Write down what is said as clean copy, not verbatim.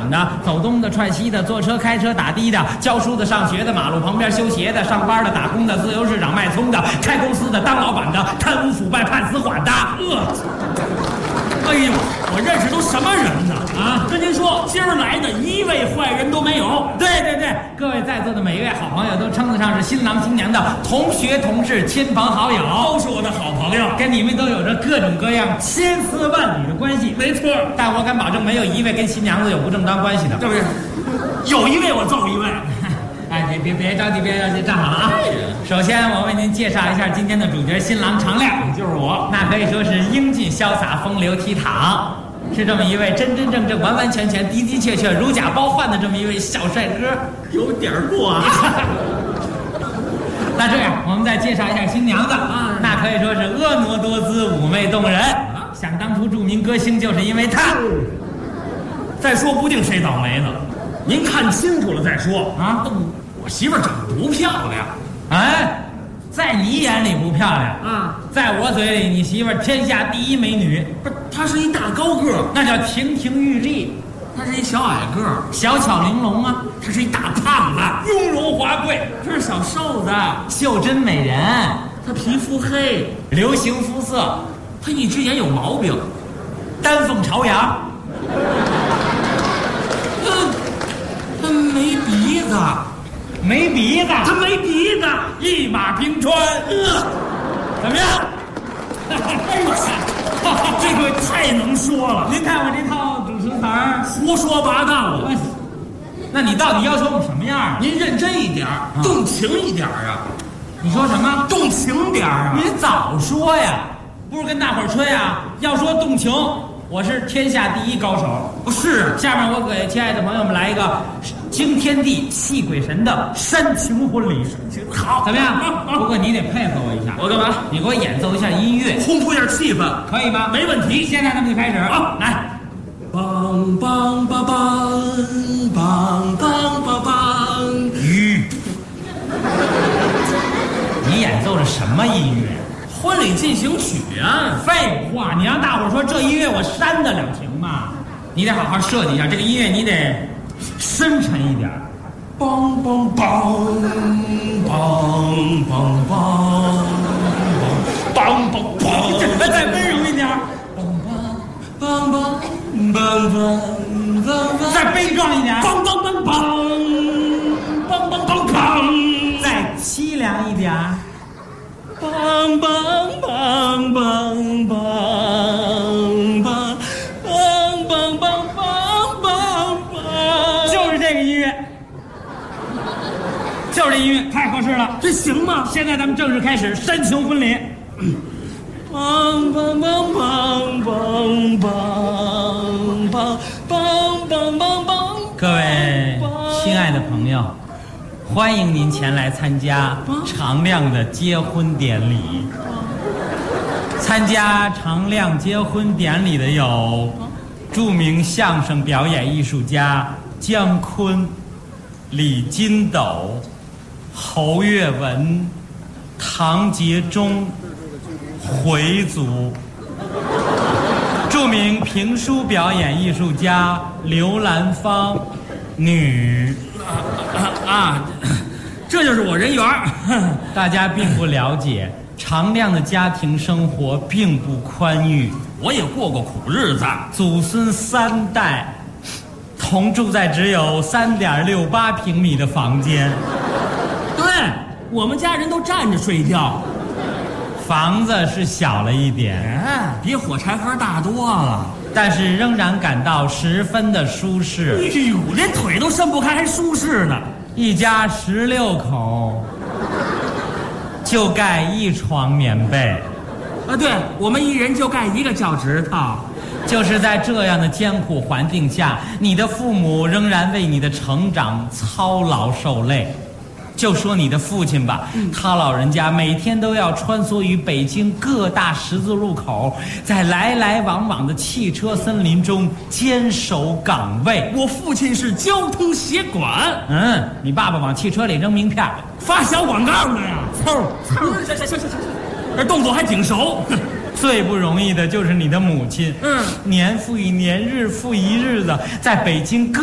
岗的，走东的串西的，坐车开车打的的，教书的上学的，马路旁边修鞋的，上班的打工的，自由市场卖葱的，开公司的当老板的，贪污腐败判死缓的。 哎呦，我认识都什么人呢？啊，跟您说，今儿来的一位坏人都没有。 对对对，各位在座的每一位好朋友都称得上是新郎新娘的同学同事亲朋好友， 都是我的好朋友， 跟你们都有着各种各样千丝万缕的关系。 没错， 但我敢保证，没有一位跟新娘子有不正当关系的， 对不对？有一位我揍一位。 哎，别着急，别着急，站好了啊！首先，我为您介绍一下今天的主角新郎常亮， 就是我。 那可以说是英俊潇洒、风流倜傥，是这么一位真真正正、完完全全、的的确确如假包换的这么一位小帅哥， 有点过啊。 那这样，我们再介绍一下新娘子啊，那可以说是婀娜多姿、妩媚动人。想当初著名歌星就是因为她。 再说不定谁倒霉呢，您看清楚了再说啊。 我媳妇儿长得不漂亮， 哎，在你眼里不漂亮啊， 在我嘴里，你媳妇儿天下第一美女。 不是，她是一大高个儿， 那叫亭亭玉立； 她是一小矮个儿， 小巧玲珑啊； 她是一大胖子， 雍容华贵； 她是小瘦子， 袖珍美人； 她皮肤黑， 流行肤色； 她一只眼有毛病， 丹凤朝阳； 她没鼻子。 没鼻子， 他没鼻子， 一马平川。怎么样？ 哎呦，这个太能说了。 您看我这套主持词儿， 胡说八道了。 那你到底要求我们什么样啊？ 您认真一点，动情一点啊！ 你说什么？ 动情点啊！ 你早说呀！不是跟大伙儿吹啊？要说动情，我是天下第一高手。 不是， 下面我给亲爱的朋友们来一个惊天地泣鬼神的煽情婚礼。 好， 怎么样？不过你得配合我一下。 我干嘛？ 你给我演奏一下音乐， 烘托一下气氛， 可以吗？ 没问题。 现在咱们就开始啊！ 来， 梆梆梆梆梆梆梆梆。 你演奏的什么音乐？ 婚礼进行曲啊！ 废话，你让大伙儿说这音乐我煽得了情吗？你得好好设计一下这个音乐，你得深沉一点。 梆梆梆梆梆梆梆梆梆， 再温柔一点。 梆梆梆梆梆， 再悲壮一点。 梆梆梆梆梆梆梆梆， 再凄凉一点。 梆梆梆梆梆梆梆梆梆梆梆， 就是这个音乐，就是这音乐，太合适了。 这行吗？ 现在咱们正式开始煽情婚礼。 梆梆梆梆梆梆梆梆梆梆梆。 各位亲爱的朋友，欢迎您前来参加常亮的结婚典礼。参加常亮结婚典礼的有著名相声表演艺术家姜昆、李金斗、侯月文、唐杰忠、回族；著名评书表演艺术家刘兰芳，女。 这就是我人缘。 大家并不了解，常亮的家庭生活并不宽裕， 我也过过苦日子， 祖孙3代同住在只有3.68平米的房间。 对，我们家人都站着睡觉， 房子是小了一点， 比火柴盒大多了， 但是仍然感到十分的舒适。 哎呦，连腿都伸不开，还舒适呢。 一家16口，就盖1床棉被。 对，我们一人就盖1个脚趾头。 就是在这样的艰苦环境下，你的父母仍然为你的成长操劳受累。就说你的父亲吧，他老人家每天都要穿梭于北京各大十字路口，在来来往往的汽车森林中坚守岗位。 我父亲是交通协管。 你爸爸往汽车里扔名片， 发小广告呢呀。行，这动作还挺熟。 最不容易的就是你的母亲，年复一年，日复一日的在北京各